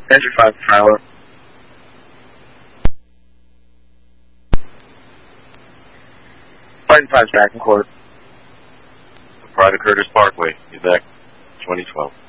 Engine 5 Tyler. Flight 5 Stacking Court. Private Curtis Parkway, Quebec, 2012.